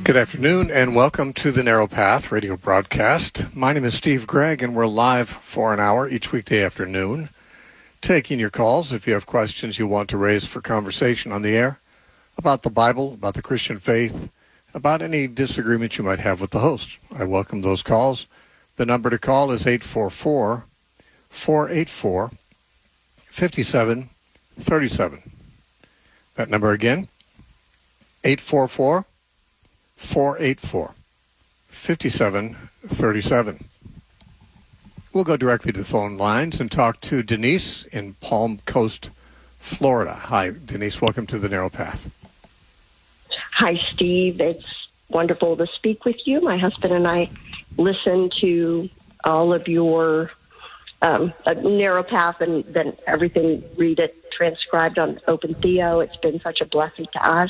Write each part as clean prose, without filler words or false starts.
Good afternoon and welcome to the Narrow Path radio broadcast. My name is Steve Gregg and we're live for an hour each weekday afternoon, taking your calls if you have questions you want to raise for conversation on the air about the Bible, about the Christian faith, about any disagreement you might have with the host. I welcome those calls. The number to call is 844-484-5737. That number again, 844-484-5737. We'll go directly to the phone lines and talk to Denise in Palm Coast, Florida. Hi, Denise. Welcome to the Narrow Path. Hi, Steve. It's wonderful to speak with you. My husband and I listen to all of your Narrow Path and then everything, read it transcribed on Open Theo. It's been such a blessing to us.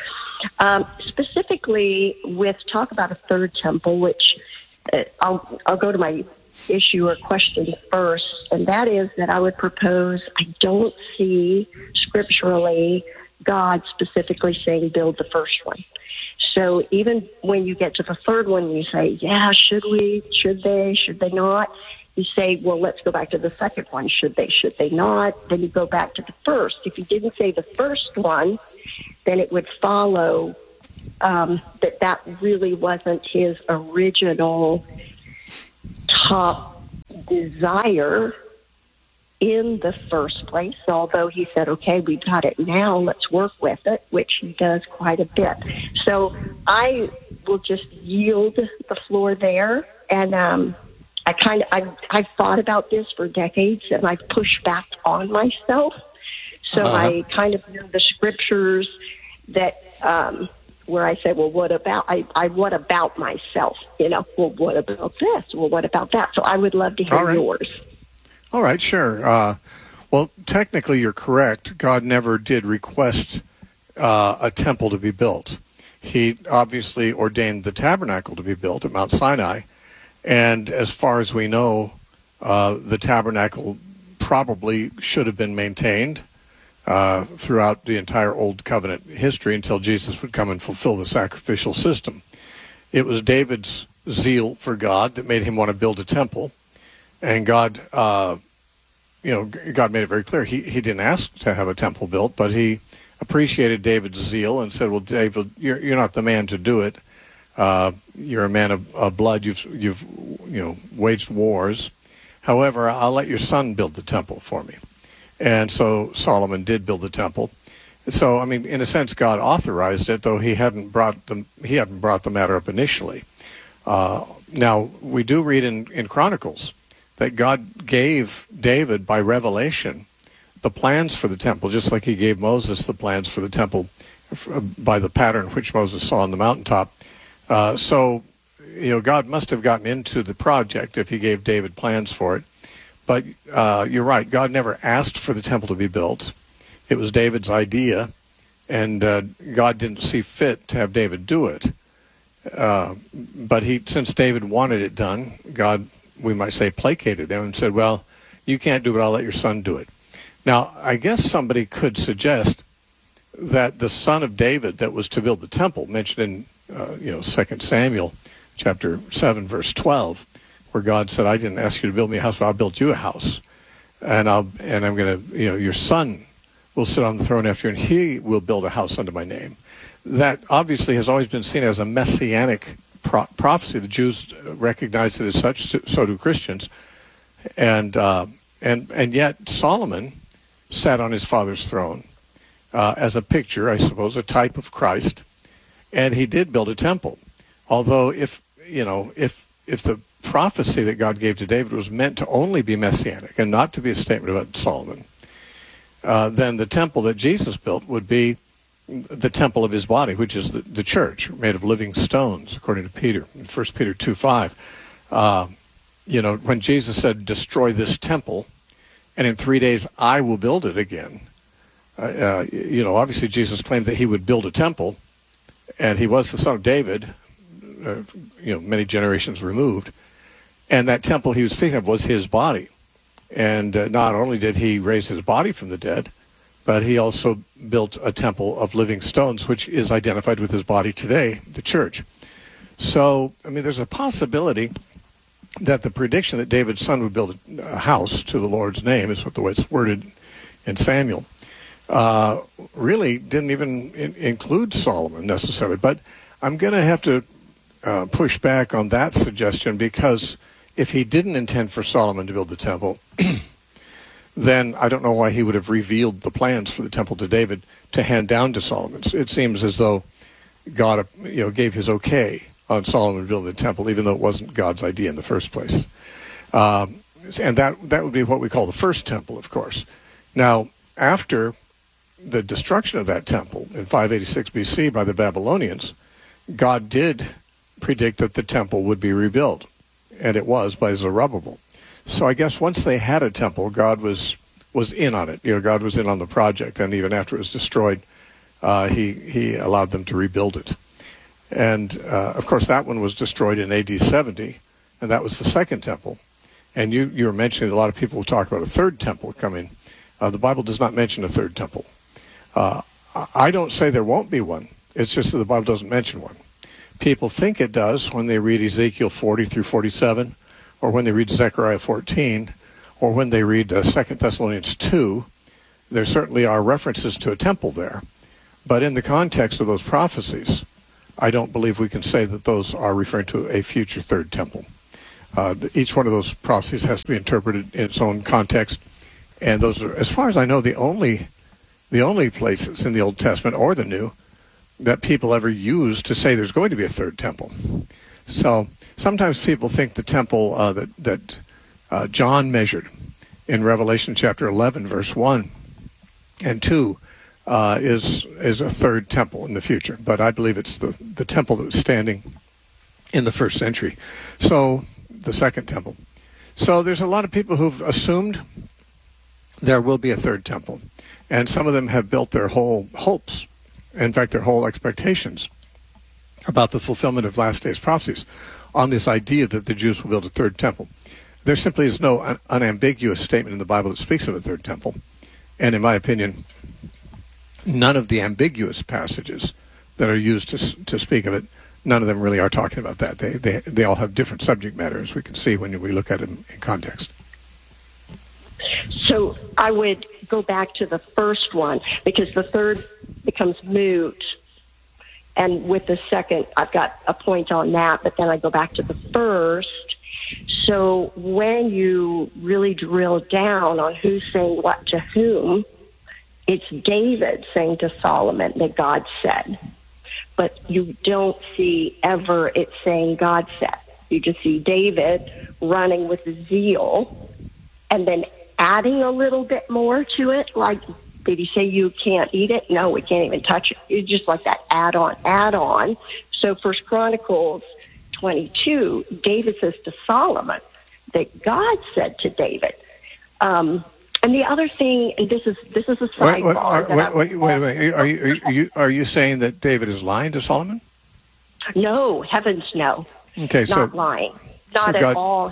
Specifically with talk about a third temple, which I'll go to my issue or question first, and that is that I would propose I don't see scripturally God specifically saying build the first one. So even when you get to the third one, you say, yeah, should they not? You say, well, let's go back to the second one. Should they not? Then you go back to the first. If you didn't say the first one, then it would follow that really wasn't his original top desire in the first place, although he said, okay, we've got it now, let's work with it, which he does quite a bit. So I will just yield the floor there, and I've thought about this for decades, and I've pushed back on myself. So I kind of know the scriptures that where I say, well, what about what about myself? Well, what about this? Well, what about that? So I would love to hear yours. All right, sure. Well, technically, you're correct. God never did request a temple to be built. He obviously ordained the tabernacle to be built at Mount Sinai. And as far as we know, the tabernacle probably should have been maintained throughout the entire Old Covenant history until Jesus would come and fulfill the sacrificial system. It was David's zeal for God that made him want to build a temple. And God, God made it very clear. He didn't ask to have a temple built, but he appreciated David's zeal and said, well, David, you're not the man to do it. You're a man of blood. You've waged wars. However, I'll let your son build the temple for me. And so Solomon did build the temple. So, I mean, in a sense, God authorized it, though he hadn't brought the matter up initially. Now, we do read in Chronicles that God gave David, by revelation, the plans for the temple, just like he gave Moses the plans for the temple by the pattern which Moses saw on the mountaintop. So, God must have gotten into the project if he gave David plans for it. But you're right, God never asked for the temple to be built. It was David's idea, and God didn't see fit to have David do it. But since David wanted it done, God, we might say, placated him and said, well, you can't do it, I'll let your son do it. Now, I guess somebody could suggest that the son of David that was to build the temple, mentioned in 2 Samuel chapter 7, verse 12, where God said, I didn't ask you to build me a house, but I'll build you a house. And I'm going to, your son will sit on the throne after you, and he will build a house unto my name. That obviously has always been seen as a messianic prophecy. The Jews recognize it as such, so do Christians. And yet Solomon sat on his father's throne as a picture, I suppose, a type of Christ. And he did build a temple. Although if the prophecy that God gave to David was meant to only be messianic and not to be a statement about Solomon, then the temple that Jesus built would be the temple of his body, which is the church, made of living stones, according to Peter, in 1 Peter 2:5. When Jesus said, destroy this temple, and in 3 days I will build it again, obviously Jesus claimed that he would build a temple, and he was the son of David, many generations removed, and that temple he was speaking of was his body. And not only did he raise his body from the dead, but he also built a temple of living stones, which is identified with his body today, the church. So, I mean, there's a possibility that the prediction that David's son would build a house to the Lord's name, is what the way it's worded in Samuel, really didn't even include Solomon necessarily. But I'm going to have to push back on that suggestion, because if he didn't intend for Solomon to build the temple, then I don't know why he would have revealed the plans for the temple to David to hand down to Solomon. It seems as though God, gave his okay on Solomon building the temple, even though it wasn't God's idea in the first place. And that would be what we call the first temple, of course. Now, after the destruction of that temple in 586 BC by the Babylonians, God did predict that the temple would be rebuilt, and it was by Zerubbabel. So I guess once they had a temple, God was in on it. God was in on the project, and even after it was destroyed, he allowed them to rebuild it. And of course, that one was destroyed in AD 70, and that was the second temple. And you were mentioning a lot of people will talk about a third temple coming. The Bible does not mention a third temple. I don't say there won't be one. It's just that the Bible doesn't mention one. People think it does when they read Ezekiel 40 through 47, or when they read Zechariah 14, or when they read 2 Thessalonians 2. There certainly are references to a temple there. But in the context of those prophecies, I don't believe we can say that those are referring to a future third temple. Each one of those prophecies has to be interpreted in its own context. And those are, as far as I know, the only places in the Old Testament or the New that people ever use to say there's going to be a third temple. So sometimes people think the temple that John measured in Revelation chapter 11, verse 1 and 2 is a third temple in the future. But I believe it's the temple that was standing in the first century. So the second temple. So there's a lot of people who've assumed there will be a third temple. And some of them have built their whole hopes, in fact, their whole expectations about the fulfillment of last days prophecies on this idea that the Jews will build a third temple. There simply is no unambiguous statement in the Bible that speaks of a third temple. And in my opinion, none of the ambiguous passages that are used to speak of it, none of them really are talking about that. They all have different subject matter, as we can see when we look at them in context. So I would go back to the first one, because the third becomes moot. And with the second, I've got a point on that, but then I go back to the first. So when you really drill down on who's saying what to whom, it's David saying to Solomon that God said. But you don't see ever it saying God said. You just see David running with zeal and then adding a little bit more to it. Like, did he say you can't eat it? No, we can't even touch it. It's just like that add on. So First Chronicles 22, David says to Solomon that God said to David. And the other thing, and this is a sidebar. Wait. Are you saying that David is lying to Solomon? No, heavens no. Okay, not lying, not at all.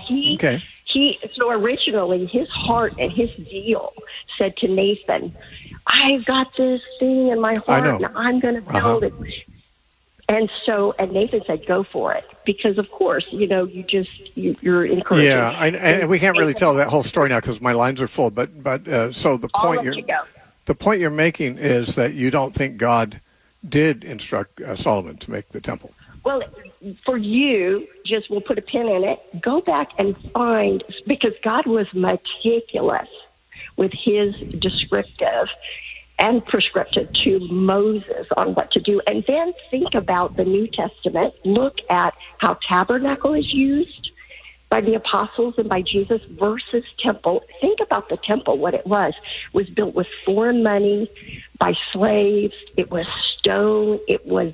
So originally, his heart and his zeal said to Nathan, "I've got this thing in my heart, and I'm going to build it." And Nathan said, "Go for it," because of course, you're encouraging. Yeah, and we can't really tell that whole story now because my lines are full. But so the point you're making is that you don't think God did instruct Solomon to make the temple. Well, for you, we'll put a pin in it. Go back and find, because God was meticulous with his descriptive and prescriptive to Moses on what to do. And then think about the New Testament. Look at how tabernacle is used by the apostles and by Jesus versus temple. Think about the temple, what it was. It was built with foreign money by slaves. It was stone. It was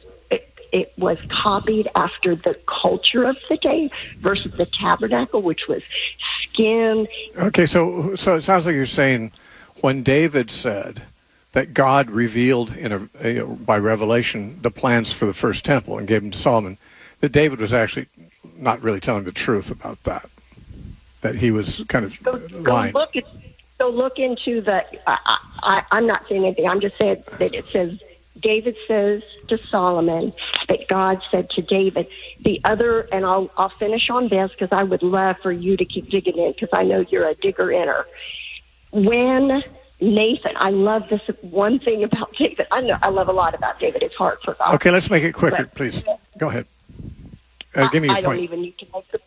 copied after the culture of the day versus the tabernacle, which was skin. Okay, so it sounds like you're saying when David said that God revealed by revelation the plans for the first temple and gave them to Solomon, that David was actually not really telling the truth about that he was kind of lying. So look into I'm not saying anything. I'm just saying that it says, David says to Solomon that God said to David. The other, and I'll finish on this because I would love for you to keep digging in because I know you're a digger-inner. When Nathan, I love this one thing about David. I love a lot about David. His heart for God. Okay, let's make it quicker, please. Go ahead. Give me your point. I don't even need to make it.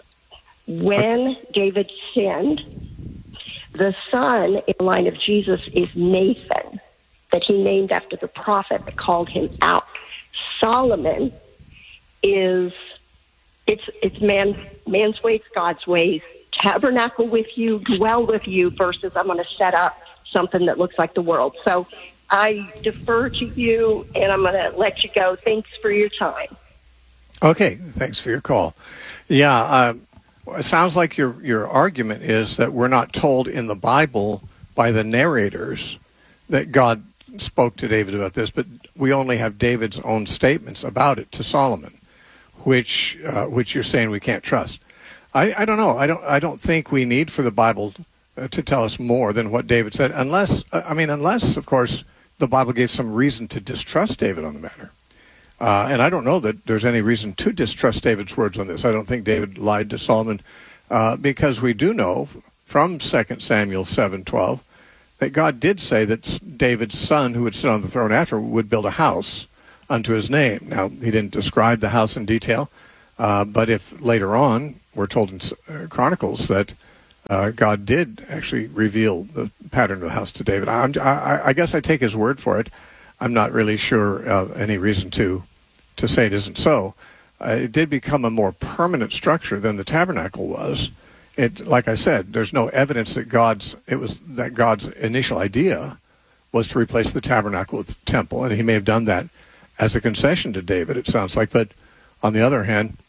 When David sinned, the son in the line of Jesus is Nathan, that he named after the prophet that called him out. Solomon is, it's man's ways, God's ways. Tabernacle with you, dwell with you, versus I'm going to set up something that looks like the world. So I defer to you, and I'm going to let you go. Thanks for your time. Okay, thanks for your call. Yeah, it sounds like your argument is that we're not told in the Bible by the narrators that God spoke to David about this, but we only have David's own statements about it to Solomon, which you're saying we can't trust. I don't know. I don't think we need for the Bible to tell us more than what David said, unless of course the Bible gave some reason to distrust David on the matter. And I don't know that there's any reason to distrust David's words on this. I don't think David lied to Solomon because we do know from 2 Samuel 7:12 that God did say that David's son, who would sit on the throne after, would build a house unto his name. Now, he didn't describe the house in detail, but if later on we're told in Chronicles that God did actually reveal the pattern of the house to David, I guess I take his word for it. I'm not really sure of any reason to say it isn't so. It did become a more permanent structure than the tabernacle was. Like I said, there's no evidence that God's initial idea was to replace the tabernacle with the temple, and he may have done that as a concession to David, it sounds like. But on the other hand,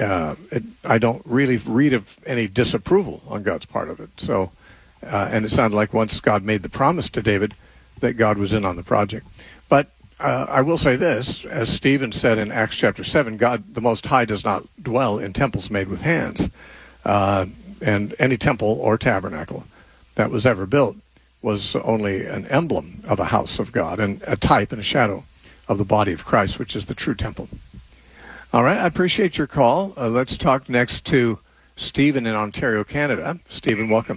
I don't really read of any disapproval on God's part of it. So, and it sounded like once God made the promise to David that God was in on the project. But I will say this, as Stephen said in Acts chapter 7, God, the Most High, does not dwell in temples made with hands. And any temple or tabernacle that was ever built was only an emblem of a house of God and a type and a shadow of the body of Christ, which is the true temple. All right, I appreciate your call. Let's talk next to Stephen in Ontario, Canada. Stephen, welcome.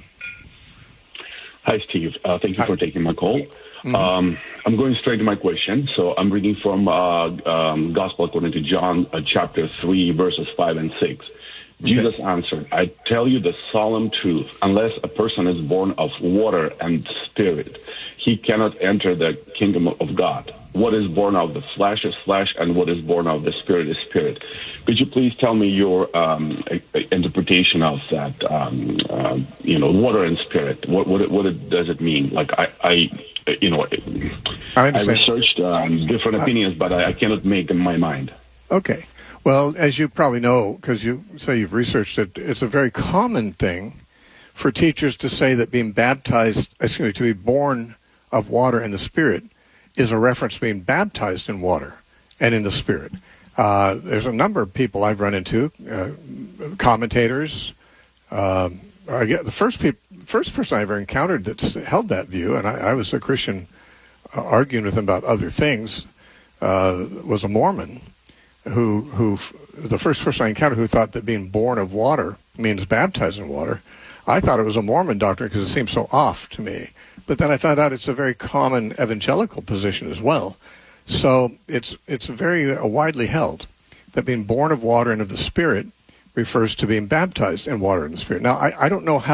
Hi, Steve. Thank you for taking my call. Mm-hmm. I'm going straight to my question. So I'm reading from Gospel according to John, chapter 3, verses 5 and 6. Jesus answered, I tell you the solemn truth, unless a person is born of water and spirit, he cannot enter the kingdom of God. What is born of the flesh is flesh, and what is born of the spirit is spirit. Could you please tell me your interpretation of that, water and spirit? What does it mean? Like, I researched different opinions, but I cannot make in my mind. Okay. Well, as you probably know, because you say you've researched it, it's a very common thing for teachers to say that being to be born of water and the Spirit is a reference to being baptized in water and in the Spirit. There's a number of people I've run into, commentators. The first person I ever encountered that's held that view, and I was a Christian arguing with him about other things, was a Mormon. Who the first person I encountered who thought that being born of water means baptized in water. I thought it was a Mormon doctrine because it seemed so off to me. But then I found out it's a very common evangelical position as well. So it's very widely held that being born of water and of the Spirit refers to being baptized in water and the Spirit. Now, I don't know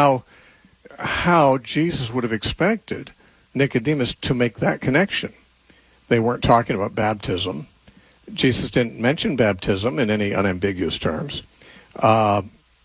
how Jesus would have expected Nicodemus to make that connection. They weren't talking about baptism. Jesus didn't mention baptism in any unambiguous terms, and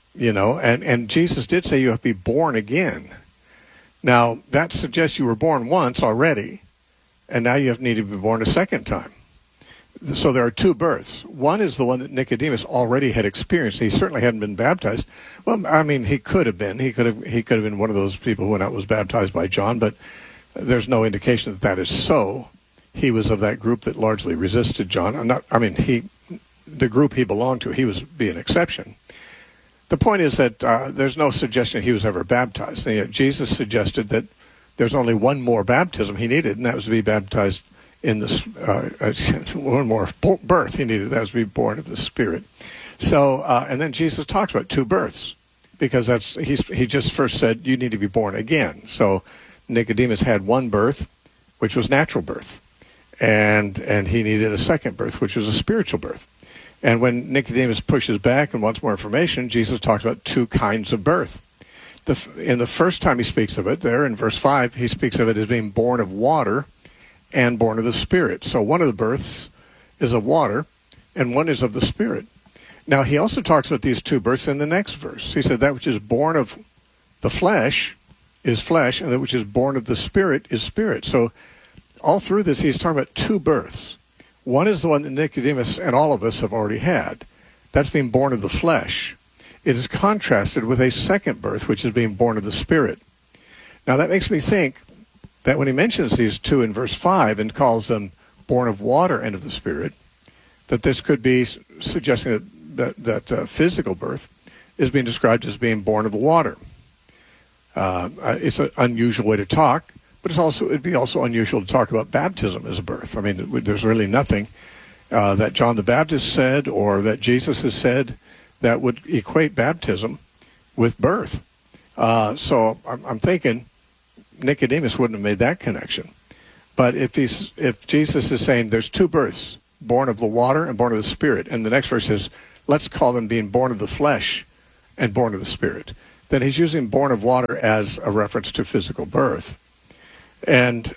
Jesus did say you have to be born again. Now, that suggests you were born once already, and now you need to be born a second time. So there are two births. One is the one that Nicodemus already had experienced. He certainly hadn't been baptized. Well, I mean, he could have been. He could have been one of those people who was baptized by John, but there's no indication that that is so. He was of that group that largely resisted John. The group he belonged to, he was be an exception. The point is that there's no suggestion he was ever baptized. Jesus suggested that there's only one more baptism he needed, and that was to be baptized in this one more birth he needed. That was to be born of the Spirit. So, and then Jesus talks about two births, because he just first said you need to be born again. So Nicodemus had one birth, which was natural birth, and he needed a second birth, which was a spiritual birth. And when Nicodemus pushes back and wants more information, Jesus talks about two kinds of birth. In the first time he speaks of it, there in verse 5, he speaks of it as being born of water and born of the Spirit. So one of the births is of water, and one is of the Spirit. Now, he also talks about these two births in the next verse. He said that which is born of the flesh is flesh, and that which is born of the Spirit is spirit. So all through this, he's talking about two births. One is the one that Nicodemus and all of us have already had. That's being born of the flesh. It is contrasted with a second birth, which is being born of the Spirit. Now, that makes me think that when he mentions these two in verse 5 and calls them born of water and of the Spirit, that this could be suggesting that physical birth is being described as being born of water. It's an unusual way to talk, but it'd be also unusual to talk about baptism as a birth. I mean, there's really nothing that John the Baptist said or that Jesus has said that would equate baptism with birth. So I'm thinking Nicodemus wouldn't have made that connection. But if Jesus is saying there's two births, born of the water and born of the Spirit, and the next verse is, let's call them being born of the flesh and born of the Spirit, then he's using born of water as a reference to physical birth. And,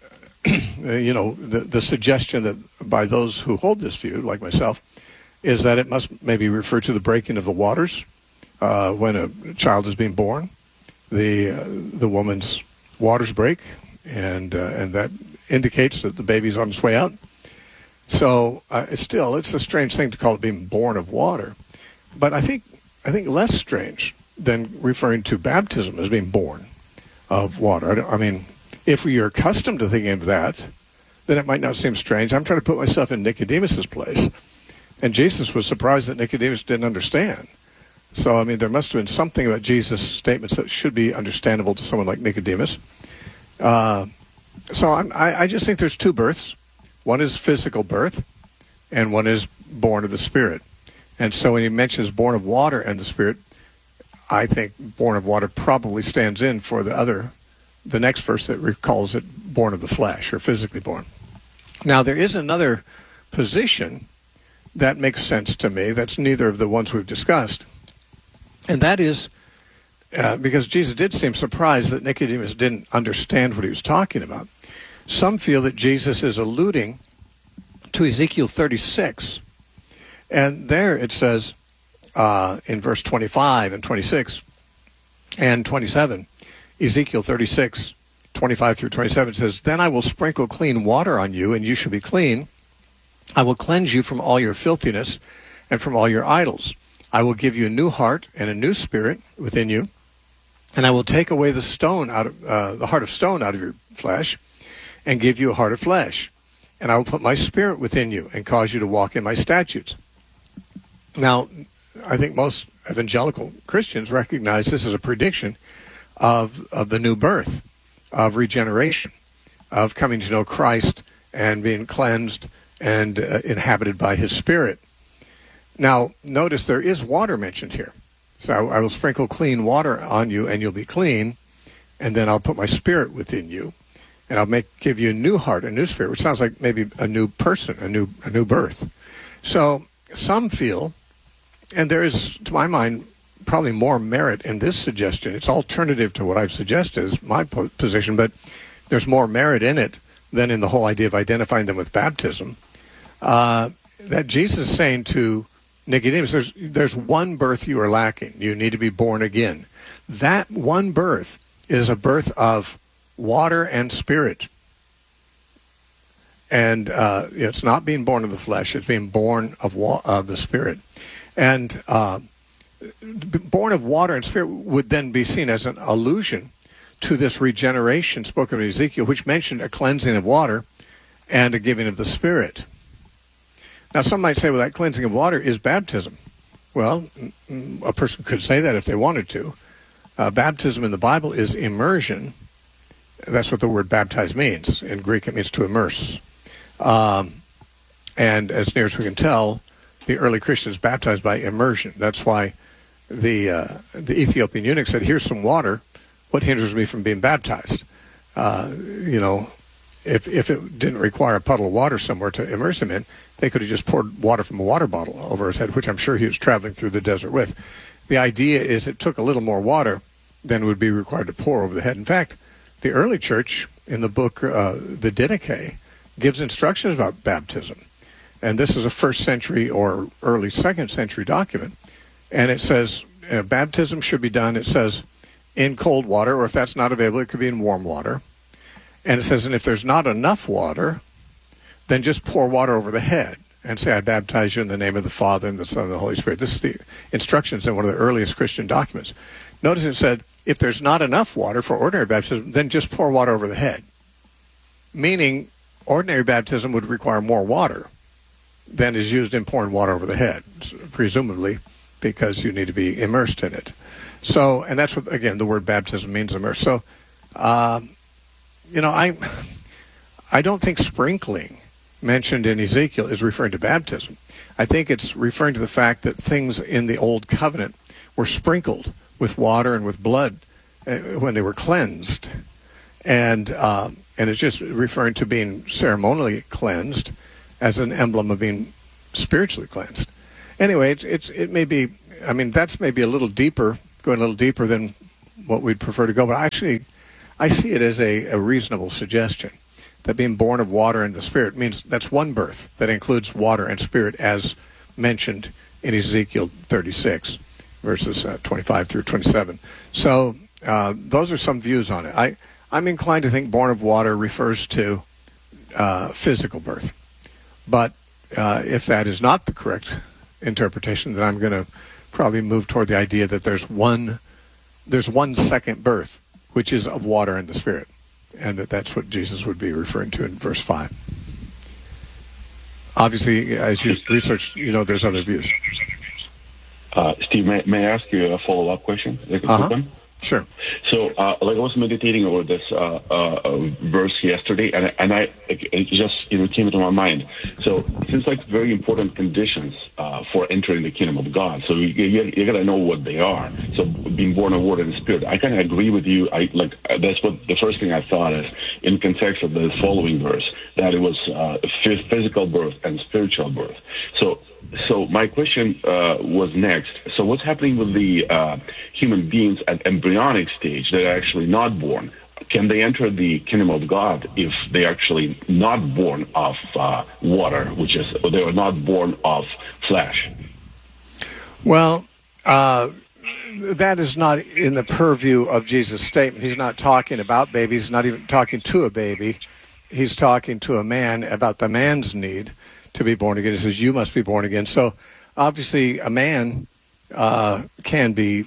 the suggestion that by those who hold this view, like myself, is that it must maybe refer to the breaking of the waters when a child is being born. The woman's waters break, and that indicates that the baby's on its way out. So it's a strange thing to call it being born of water. But I think less strange than referring to baptism as being born of water. I mean, if you're accustomed to thinking of that, then it might not seem strange. I'm trying to put myself in Nicodemus's place. And Jesus was surprised that Nicodemus didn't understand. So, I mean, there must have been something about Jesus' statements that should be understandable to someone like Nicodemus. So I just think there's two births. One is physical birth, and one is born of the Spirit. And so when he mentions born of water and the Spirit, I think born of water probably stands in for the next verse that recalls it born of the flesh, or physically born. Now, there is another position that makes sense to me. That's neither of the ones we've discussed. And that is because Jesus did seem surprised that Nicodemus didn't understand what he was talking about. Some feel that Jesus is alluding to Ezekiel 36. And there it says in verse 25 and 26 and 27, Ezekiel 36, 25 through 27 says, "Then I will sprinkle clean water on you, and you shall be clean. I will cleanse you from all your filthiness and from all your idols. I will give you a new heart and a new spirit within you, and I will take away the heart of stone out of your flesh, and give you a heart of flesh. And I will put my spirit within you and cause you to walk in my statutes." Now, I think most evangelical Christians recognize this as a prediction of the new birth, of regeneration, of coming to know Christ and being cleansed and inhabited by his Spirit. Now, notice there is water mentioned here. So I will sprinkle clean water on you, and you'll be clean, and then I'll put my Spirit within you, and I'll give you a new heart, a new spirit, which sounds like maybe a new person, a new birth. So some feel, and there is, to my mind, probably more merit in this suggestion. It's alternative to what I've suggested is my position, but there's more merit in it than in the whole idea of identifying them with baptism. That Jesus is saying to Nicodemus, there's one birth you are lacking. You need to be born again. That one birth is a birth of water and spirit. And it's not being born of the flesh. It's being born of the Spirit. And born of water and spirit would then be seen as an allusion to this regeneration spoken of Ezekiel, which mentioned a cleansing of water and a giving of the Spirit. Now, some might say, well, that cleansing of water is baptism. Well, a person could say that if they wanted to. Baptism in the Bible is immersion. That's what the word baptize means. In Greek, it means to immerse. And as near as we can tell, the early Christians baptized by immersion. That's why the Ethiopian eunuch said, "Here's some water. What hinders me from being baptized?" If it didn't require a puddle of water somewhere to immerse him in, they could have just poured water from a water bottle over his head, which I'm sure he was traveling through the desert with. The idea is it took a little more water than would be required to pour over the head. In fact, the early church in the book, the Didache, gives instructions about baptism. And this is a first century or early second century document. And it says baptism should be done, it says, in cold water, or if that's not available, it could be in warm water. And it says, and if there's not enough water, then just pour water over the head and say, "I baptize you in the name of the Father and the Son and the Holy Spirit." This is the instructions in one of the earliest Christian documents. Notice it said, if there's not enough water for ordinary baptism, then just pour water over the head. Meaning, ordinary baptism would require more water than is used in pouring water over the head, presumably because you need to be immersed in it. So, and that's what, again, the word baptism means, immerse. So, I don't think sprinkling mentioned in Ezekiel is referring to baptism. I think it's referring to the fact that things in the Old Covenant were sprinkled with water and with blood when they were cleansed. And it's just referring to being ceremonially cleansed as an emblem of being spiritually cleansed. Anyway, it may be, I mean, that's maybe a little deeper, going a little deeper than what we'd prefer to go. But actually, I see it as a reasonable suggestion that being born of water and the Spirit means that's one birth that includes water and Spirit as mentioned in Ezekiel 36, verses 25 through 27. So those are some views on it. I'm inclined to think born of water refers to physical birth. But if that is not the correct interpretation, then I'm going to probably move toward the idea that there's one second birth, which is of water and the Spirit, and that's what Jesus would be referring to in verse 5. Obviously, as you research, there's other views. Steve, may I ask you a follow-up question? Like a quick one? Sure. So, I was meditating over this verse yesterday, and it just came into my mind. So, it seems like very important conditions for entering the kingdom of God. So, you got to know what they are. So, being born of water and Spirit, I kind of agree with you. That's what the first thing I thought is in context of the following verse, that it was physical birth and spiritual birth. So my question was next. So what's happening with the human beings at embryonic stage that are actually not born? Can they enter the kingdom of God if they're actually not born of water, which is they are not born of flesh? Well, that is not in the purview of Jesus' statement. He's not talking about babies. He's not even talking to a baby. He's talking to a man about the man's need to be born again. He says, "You must be born again." So, obviously, a man can be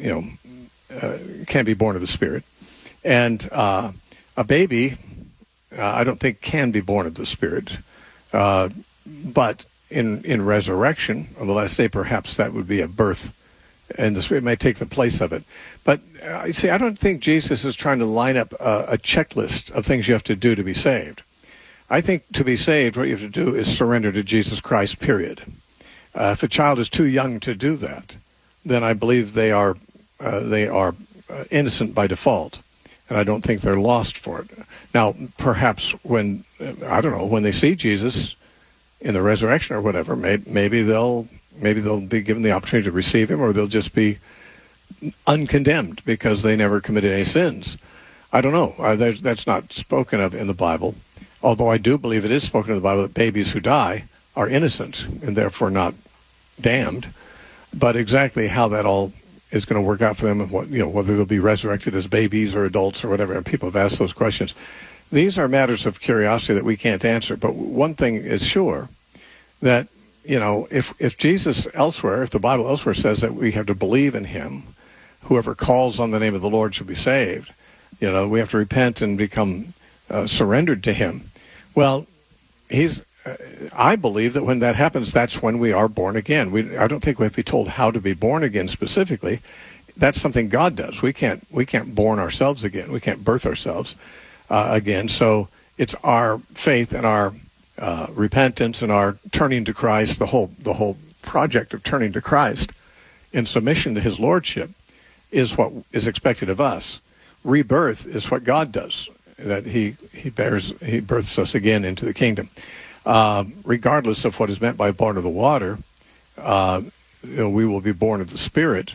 born of the Spirit, and a baby, I don't think, can be born of the Spirit. But in resurrection on the last day, perhaps that would be a birth, and the Spirit may take the place of it. But see, I don't think Jesus is trying to line up a checklist of things you have to do to be saved. I think to be saved, what you have to do is surrender to Jesus Christ, period. If a child is too young to do that, then I believe they are innocent by default, and I don't think they're lost for it. Now, perhaps when they see Jesus in the resurrection or whatever, maybe they'll be given the opportunity to receive him, or they'll just be uncondemned because they never committed any sins. I don't know. That's not spoken of in the Bible. Although I do believe it is spoken in the Bible that babies who die are innocent and therefore not damned. But exactly how that all is going to work out for them, and whether they'll be resurrected as babies or adults or whatever, and people have asked those questions. These are matters of curiosity that we can't answer. But one thing is sure, that if Jesus elsewhere, if the Bible elsewhere says that we have to believe in him, whoever calls on the name of the Lord shall be saved. We have to repent and become surrendered to him. Well, he's I believe that when that happens, that's when we are born again. I don't think we have to be told how to be born again specifically. That's something God does. We can't born ourselves again. We can't birth ourselves again. So it's our faith and our repentance and our turning to Christ, the whole project of turning to Christ in submission to his lordship is what is expected of us. Rebirth is what God does, that he births us again into the kingdom. Regardless of what is meant by born of the water, we will be born of the Spirit,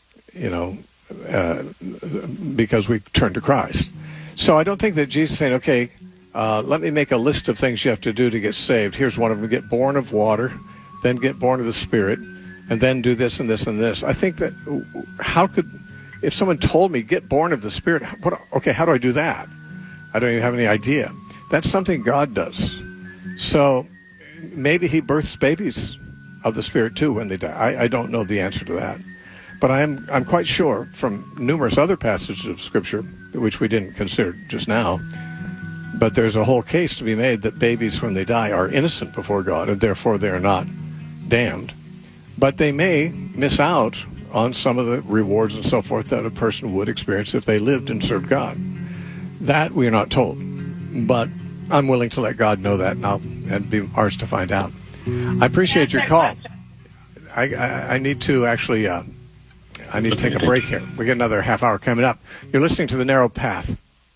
because we turn to Christ. So I don't think that Jesus is saying, okay, let me make a list of things you have to do to get saved. Here's one of them: get born of water, then get born of the Spirit, and then do this and this and this. I think that if someone told me, get born of the Spirit, how do I do that? I don't even have any idea. That's something God does. So maybe he births babies of the Spirit too when they die. I don't know the answer to that. But I'm quite sure from numerous other passages of Scripture, which we didn't consider just now, but there's a whole case to be made that babies when they die are innocent before God, and therefore they are not damned. But they may miss out on some of the rewards and so forth that a person would experience if they lived and served God. That we are not told. But I'm willing to let God know that, and it'd be ours to find out. I appreciate your call. I need to actually, I need to take a break here. We get another half hour coming up. You're listening to The Narrow Path.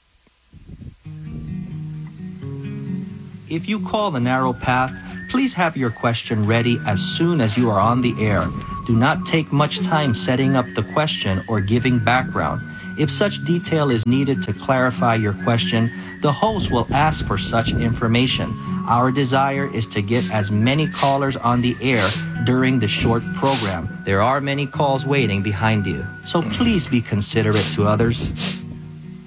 If you call The Narrow Path, please have your question ready as soon as you are on the air. Do not take much time setting up the question or giving background. If such detail is needed to clarify your question, the host will ask for such information. Our desire is to get as many callers on the air during the short program. There are many calls waiting behind you, so please be considerate to others.